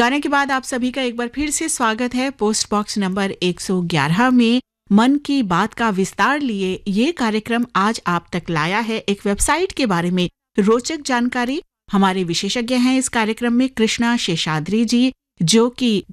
गाने के बाद आप सभी का एक बार फिर से स्वागत है पोस्ट बॉक्स नंबर 111 में। मन की बात का विस्तार लिए ये कार्यक्रम आज आप तक लाया है एक वेबसाइट के बारे में रोचक जानकारी। हमारे विशेषज्ञ हैं इस कार्यक्रम में कृष्णा शेषाद्री जी, जो कि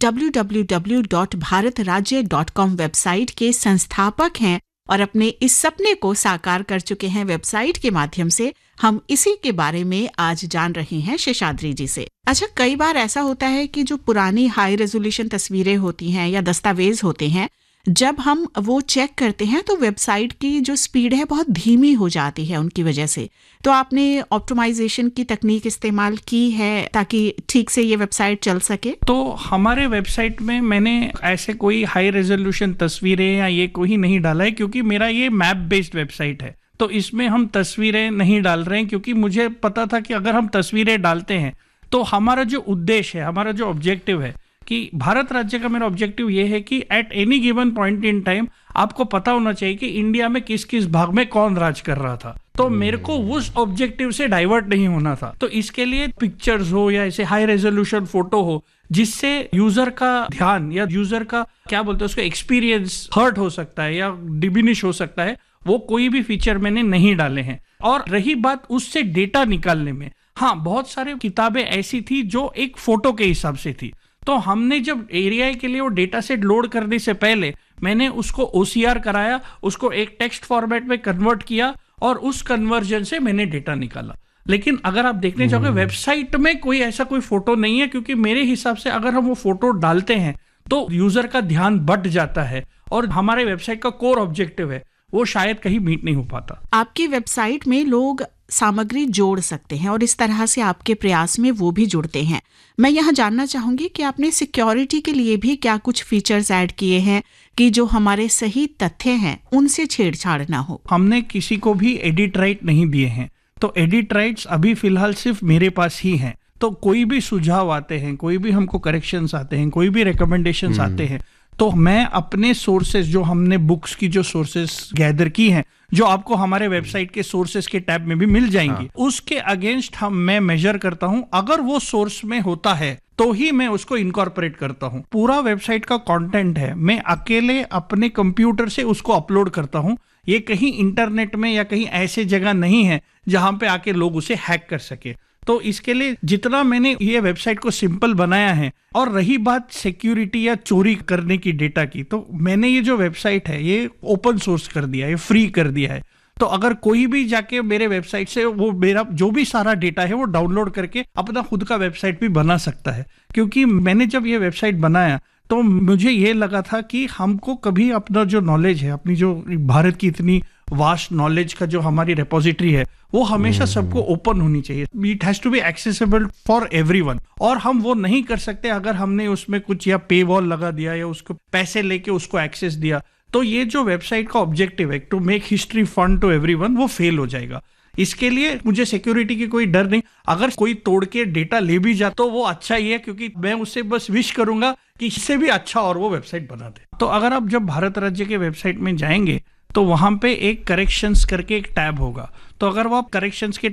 www.bharatrajya.com वेबसाइट के संस्थापक हैं और अपने इस सपने को साकार कर चुके हैं वेबसाइट के माध्यम से। हम इसी के बारे में आज जान रहे हैं शेषाद्री जी से। अच्छा, कई बार ऐसा होता है कि जो पुरानी हाई रेजोल्यूशन तस्वीरें होती हैं या दस्तावेज होते हैं, जब हम वो चेक करते हैं तो वेबसाइट की जो स्पीड है बहुत धीमी हो जाती है उनकी वजह से। तो आपने ऑप्टिमाइजेशन की तकनीक इस्तेमाल की है ताकि ठीक से ये वेबसाइट चल सके? तो हमारे वेबसाइट में मैंने ऐसे कोई हाई रेजोल्यूशन तस्वीरें या ये कोई नहीं डाला है, क्योंकि मेरा ये मैप बेस्ड वेबसाइट है। तो इसमें हम तस्वीरें नहीं डाल रहे हैं, क्योंकि मुझे पता था कि अगर हम तस्वीरें डालते हैं तो हमारा जो उद्देश्य है, हमारा जो ऑब्जेक्टिव है कि भारत राज्य का मेरा ऑब्जेक्टिव ये है कि at any given point in time आपको पता होना चाहिए कि इंडिया में किस किस भाग में कौन राज कर रहा था। तो मेरे को उस ऑब्जेक्टिव से डाइवर्ट नहीं होना था। तो इसके लिए पिक्चर्स हो या ऐसे हाई रेजोल्यूशन फोटो हो जिससे यूजर का ध्यान या यूजर का क्या बोलते हैं उसका एक्सपीरियंस हर्ट हो सकता है या डिमिनिश हो सकता है, वो कोई भी फीचर मैंने नहीं डाले हैं। और रही बात उससे डेटा निकालने में, हाँ, बहुत सारी किताबें ऐसी थी जो एक फोटो के हिसाब से थी। तो हमने जब एआई के लिए वो डेटा सेट लोड करने से पहले मैंने उसको ओसीआर कराया, उसको एक टेक्स्ट फॉर्मेट में कन्वर्ट किया और उस कन्वर्जन से मैंने डेटा निकाला। लेकिन अगर आप देखने जाओगे वेबसाइट में कोई ऐसा कोई फोटो नहीं है, क्योंकि मेरे हिसाब से अगर हम वो फोटो डालते हैं तो यूजर का ध्यान बट जाता है और हमारे वेबसाइट का कोर ऑब्जेक्टिव है वो शायद कहीं मीट नहीं हो पाता। आपकी वेबसाइट में लोग सामग्री जोड़ सकते हैं और इस तरह से आपके प्रयास में वो भी जुड़ते हैं। मैं यहाँ जानना चाहूंगी कि आपने सिक्योरिटी के लिए भी क्या कुछ फीचर्स ऐड किए हैं कि जो हमारे सही तथ्य हैं उनसे छेड़छाड़ ना हो? हमने किसी को भी एडिट राइट नहीं दिए हैं, तो एडिट राइट्स अभी फिलहाल सिर्फ मेरे पास ही हैं। तो कोई भी सुझाव आते हैं, कोई भी हमको करेक्शंस आते हैं, कोई भी रिकमेंडेशंस आते हैं, तो मैं अपने सोर्सेज जो हमने बुक्स की जो सोर्सेज गैदर की हैं, जो आपको हमारे वेबसाइट के सोर्सेज के टैब में भी मिल जाएंगी, उसके अगेंस्ट मैं मेजर करता हूं। अगर वो सोर्स में होता है तो ही मैं उसको इनकॉर्पोरेट करता हूं। पूरा वेबसाइट का कंटेंट है, मैं अकेले अपने कंप्यूटर से उसको अपलोड करता हूं। ये कहीं इंटरनेट में या कहीं ऐसे जगह नहीं है जहां पे आके लोग उसे हैक कर सके। तो इसके लिए जितना मैंने ये वेबसाइट को सिंपल बनाया है, और रही बात सिक्योरिटी या चोरी करने की डेटा की, तो मैंने ये जो वेबसाइट है ये ओपन सोर्स कर दिया है, फ्री कर दिया है। तो अगर कोई भी जाके मेरे वेबसाइट से वो मेरा जो भी सारा डेटा है वो डाउनलोड करके अपना खुद का वेबसाइट भी बना सकता है। क्योंकि मैंने जब ये वेबसाइट बनाया तो मुझे ये लगा था कि हमको कभी अपना जो नॉलेज है, अपनी जो भारत की इतनी वास्ट नॉलेज का जो हमारी रेपोजिटरी है, वो हमेशा सबको ओपन होनी चाहिए। It has to be accessible for everyone. और हम वो नहीं कर सकते अगर हमने उसमें कुछ या पे वॉल लगा दिया या उसको पैसे लेके उसको एक्सेस दिया। तो ये जो वेबसाइट का ऑब्जेक्टिव है to make history fun to everyone, वो फेल हो जाएगा। इसके लिए मुझे सिक्योरिटी की कोई डर नहीं। अगर कोई तोड़ के डेटा ले भी जा तो वो अच्छा ही है, क्योंकि मैं उससे बस विश करूंगा कि इससे भी अच्छा और वो वेबसाइट बना दे। तो अगर आप जब भारत राज्य के वेबसाइट में जाएंगे तो वहां पे एक करेक्शंस करके एक टैब होगा। तो अगर वो आप करेक्शंस के